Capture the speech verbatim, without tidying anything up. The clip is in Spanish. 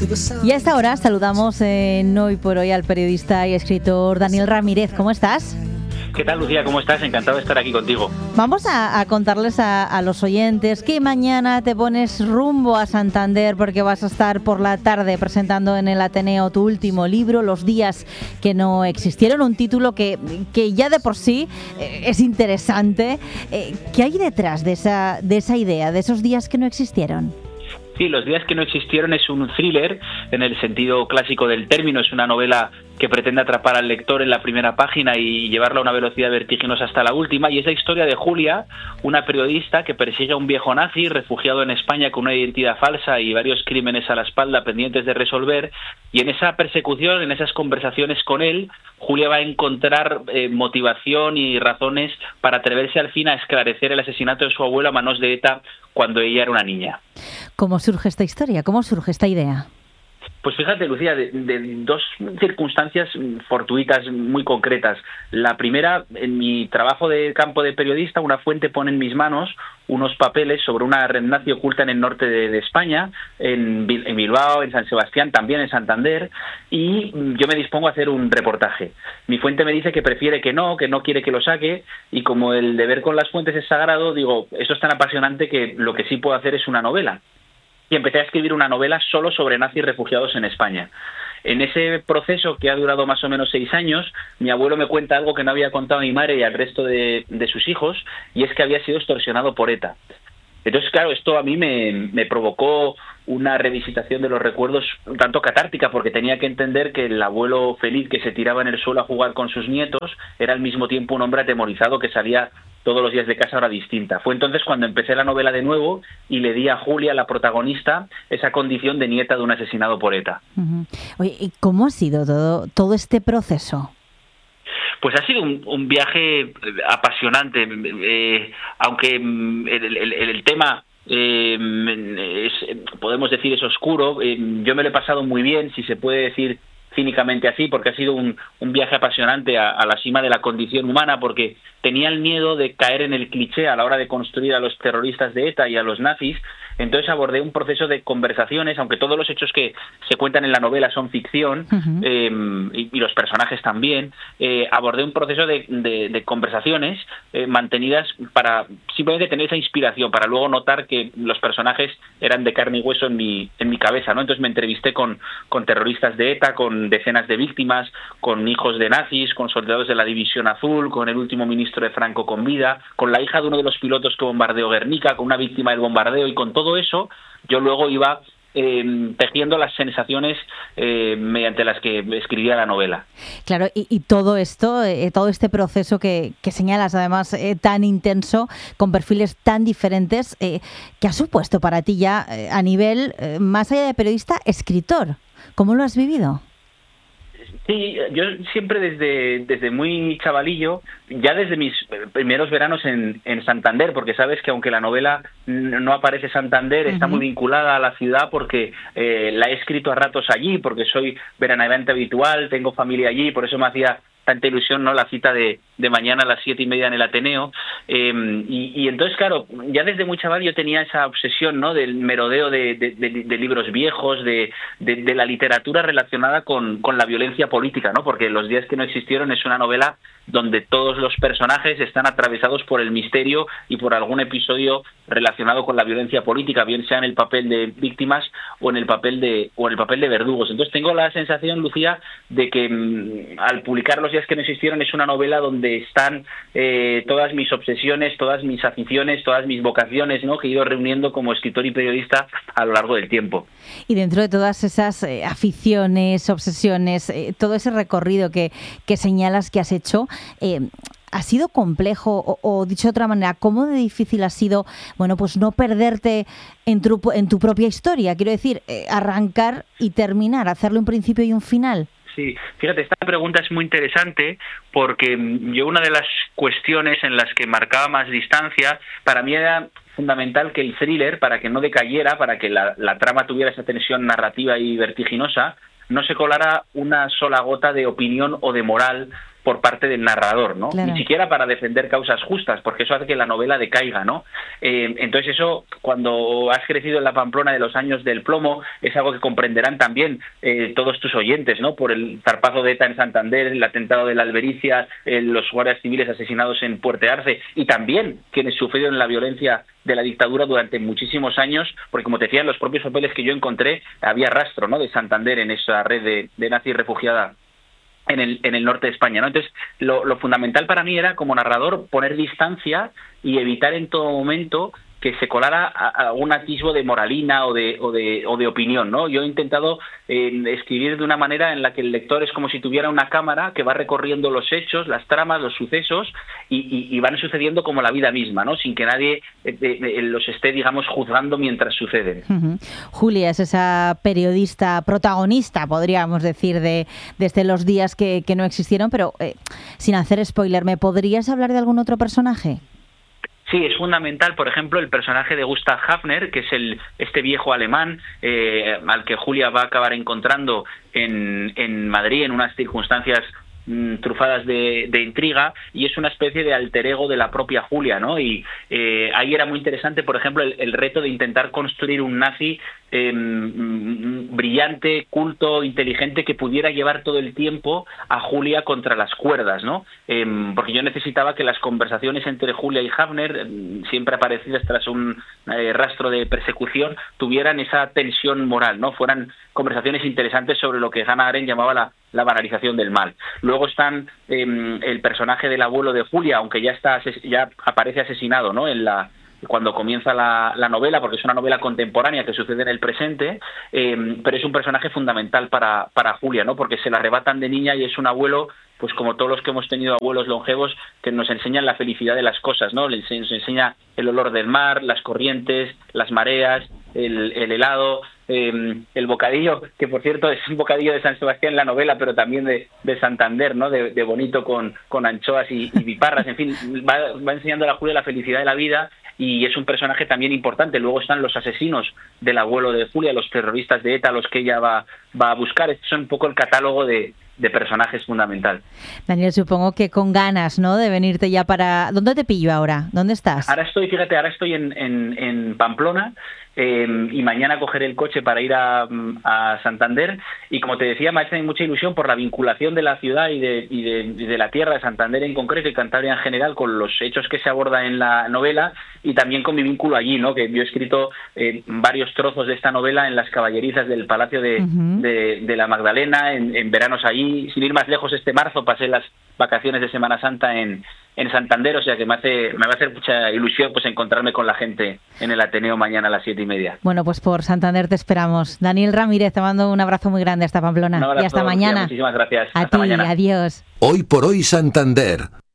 Y a esta hora saludamos en Hoy por Hoy al periodista y escritor Daniel Ramírez. ¿Cómo estás? ¿Qué tal, Lucía? ¿Cómo estás? Encantado de estar aquí contigo. Vamos a, a contarles a, a los oyentes que mañana te pones rumbo a Santander porque vas a estar por la tarde presentando en el Ateneo tu último libro, Los días que no existieron, un título que, que ya de por sí eh, es interesante. Eh, ¿Qué hay detrás de esa, de esa idea, de esos días que no existieron? Sí, Los días que no existieron es un thriller en el sentido clásico del término. Es una novela que pretende atrapar al lector en la primera página y llevarla a una velocidad vertiginosa hasta la última, y es la historia de Julia, una periodista que persigue a un viejo nazi refugiado en España con una identidad falsa y varios crímenes a la espalda pendientes de resolver, y en esa persecución, en esas conversaciones con él, Julia va a encontrar eh, motivación y razones para atreverse al fin a esclarecer el asesinato de su abuela a manos de ETA cuando ella era una niña. ¿Cómo surge esta historia? ¿Cómo surge esta idea? Pues fíjate, Lucía, de, de dos circunstancias fortuitas muy concretas. La primera, en mi trabajo de campo de periodista, una fuente pone en mis manos unos papeles sobre una red nazi oculta en el norte de, de España, en, en Bilbao, en San Sebastián, también en Santander, y yo me dispongo a hacer un reportaje. Mi fuente me dice que prefiere que no, que no quiere que lo saque, y como el deber con las fuentes es sagrado, digo, esto es tan apasionante que lo que sí puedo hacer es una novela. Y empecé a escribir una novela solo sobre nazis refugiados en España. En ese proceso, que ha durado más o menos seis años, mi abuelo me cuenta algo que no había contado a mi madre y al resto de, de sus hijos, y es que había sido extorsionado por ETA. Entonces, claro, esto a mí me, me provocó una revisitación de los recuerdos un tanto catártica, porque tenía que entender que el abuelo feliz que se tiraba en el suelo a jugar con sus nietos era al mismo tiempo un hombre atemorizado que salía todos los días de casa a hora distinta. Fue entonces cuando empecé la novela de nuevo y le di a Julia, la protagonista, esa condición de nieta de un asesinado por ETA. Uh-huh. Oye, ¿y cómo ha sido todo, todo este proceso? Pues ha sido un, un viaje apasionante, eh, aunque el, el, el tema eh, es, podemos decir, es oscuro. Eh, yo me lo he pasado muy bien, si se puede decir cínicamente así, porque ha sido un, un viaje apasionante a, a la cima de la condición humana, porque tenía el miedo de caer en el cliché a la hora de construir a los terroristas de ETA y a los nazis. Entonces abordé un proceso de conversaciones, aunque todos los hechos que se cuentan en la novela son ficción, uh-huh. eh, y, y los personajes también, eh, abordé un proceso de, de, de conversaciones eh, mantenidas para simplemente tener esa inspiración, para luego notar que los personajes eran de carne y hueso en mi, en mi cabeza, ¿no? Entonces me entrevisté con, con terroristas de ETA, con decenas de víctimas, con hijos de nazis, con soldados de la División Azul, con el último ministro de Franco con vida, con la hija de uno de los pilotos que bombardeó Guernica, con una víctima del bombardeo, y con todo eso yo luego iba eh, tejiendo las sensaciones eh, mediante las que escribía la novela. Claro, y, y todo esto, eh, todo este proceso que, que señalas, además eh, tan intenso, con perfiles tan diferentes, eh, ¿qué ha supuesto para ti ya eh, a nivel, eh, más allá de periodista, escritor? ¿Cómo lo has vivido? Sí, yo siempre desde, desde muy chavalillo, ya desde mis primeros veranos en, en Santander, porque sabes que aunque la novela no aparece Santander, uh-huh. está muy vinculada a la ciudad porque eh, la he escrito a ratos allí, porque soy veraneante habitual, tengo familia allí, por eso me hacía tanta ilusión, ¿no?, la cita de, de mañana a las siete y media en el Ateneo. Eh, y, y entonces, claro, ya desde muy chaval yo tenía esa obsesión, ¿no?, del merodeo de, de, de, de libros viejos, de, de, de la literatura relacionada con, con la violencia política, ¿no?, porque Los días que no existieron es una novela donde todos los personajes están atravesados por el misterio y por algún episodio relacionado con la violencia política, bien sea en el papel de víctimas o en el papel de o en el papel de verdugos. Entonces tengo la sensación, Lucía, de que mmm, al publicar Los días que no existieron es una novela donde están eh, todas mis obsesiones, todas mis aficiones, todas mis vocaciones, ¿no?, que he ido reuniendo como escritor y periodista a lo largo del tiempo. Y dentro de todas esas eh, aficiones, obsesiones, eh, todo ese recorrido que, que señalas que has hecho, eh, ¿ha sido complejo o, o, dicho de otra manera, cómo de difícil ha sido, bueno, pues no perderte en tu, en tu propia historia? Quiero decir, eh, arrancar y terminar, hacerle un principio y un final. Sí, fíjate, esta pregunta es muy interesante porque yo una de las cuestiones en las que marcaba más distancia, para mí era fundamental que el thriller, para que no decayera, para que la, la trama tuviera esa tensión narrativa y vertiginosa, no se colara una sola gota de opinión o de moral por parte del narrador, ¿no? Claro. Ni siquiera para defender causas justas, porque eso hace que la novela decaiga, ¿no? Eh, entonces eso, cuando has crecido en la Pamplona de los años del plomo, es algo que comprenderán también eh, todos tus oyentes, ¿no? Por el zarpazo de ETA en Santander, el atentado de la Albericia, eh, los guardias civiles asesinados en Puerto Arce, y también quienes sufrieron la violencia de la dictadura durante muchísimos años, porque como te decía, en los propios papeles que yo encontré había rastro, ¿no?, de Santander en esa red de, de nazis refugiada en el, en el norte de España, ¿no? Entonces, lo, lo fundamental para mí era, como narrador, poner distancia y evitar en todo momento que se colara algún atisbo de moralina o de, o de, o de opinión, ¿no? Yo he intentado eh, escribir de una manera en la que el lector es como si tuviera una cámara que va recorriendo los hechos, las tramas, los sucesos, y, y, y van sucediendo como la vida misma, ¿no? Sin que nadie eh, eh, los esté, digamos, juzgando mientras suceden. Uh-huh. Julia es esa periodista protagonista, podríamos decir, de desde los días que, que no existieron, pero eh, sin hacer spoiler, ¿me podrías hablar de algún otro personaje? Sí, es fundamental, por ejemplo, el personaje de Gustav Hafner, que es el este viejo alemán eh, al que Julia va a acabar encontrando en, en Madrid en unas circunstancias mmm, trufadas de, de intriga, y es una especie de alter ego de la propia Julia, ¿no? Y eh, ahí era muy interesante, por ejemplo, el, el reto de intentar construir un nazi Eh, brillante, culto, inteligente, que pudiera llevar todo el tiempo a Julia contra las cuerdas, ¿no? Eh, porque yo necesitaba que las conversaciones entre Julia y Hafner, eh, siempre aparecidas tras un eh, rastro de persecución, tuvieran esa tensión moral, ¿no? Fueran conversaciones interesantes sobre lo que Hannah Arendt llamaba la, la banalización del mal. Luego están eh, el personaje del abuelo de Julia, aunque ya está ya aparece asesinado, ¿no?, en la cuando comienza la, la novela, porque es una novela contemporánea que sucede en el presente, eh, pero es un personaje fundamental para, para Julia, ¿no?, porque se la arrebatan de niña y es un abuelo, pues como todos los que hemos tenido abuelos longevos, que nos enseñan la felicidad de las cosas, ¿no? Les enseña el olor del mar, las corrientes, las mareas, el, el helado, eh, el bocadillo, que por cierto es un bocadillo de San Sebastián en la novela, pero también de, de Santander, ¿no?, de, de bonito con, con anchoas y, y biparras, en fin, va, va enseñando a la Julia la felicidad de la vida, y es un personaje también importante. Luego están los asesinos del abuelo de Julia, los terroristas de ETA, los que ella va, va a buscar. Este es un poco el catálogo de, de personajes fundamental. Daniel, supongo que con ganas, ¿no?, de venirte ya para... ¿Dónde te pillo ahora? ¿Dónde estás? Ahora estoy, fíjate, ahora estoy en, en, en Pamplona, eh, y mañana cogeré el coche para ir a, a Santander, y como te decía, me hace mucha ilusión por la vinculación de la ciudad y de, y de, y de la tierra de Santander en concreto y Cantabria en general con los hechos que se abordan en la novela, y también con mi vínculo allí, ¿no?, que yo he escrito eh, varios trozos de esta novela en las caballerizas del Palacio de, uh-huh. de, de la Magdalena, en, en veranos allí. Sin ir más lejos, este marzo pasé las vacaciones de Semana Santa en, en Santander, o sea que me hace me va a hacer mucha ilusión pues encontrarme con la gente en el Ateneo mañana a las siete y media. Bueno, pues por Santander te esperamos. Daniel Ramírez, te mando un abrazo muy grande hasta Pamplona. Un abrazo, y hasta mañana. Muchísimas gracias. A hasta ti, mañana. Adiós. Hoy por hoy Santander.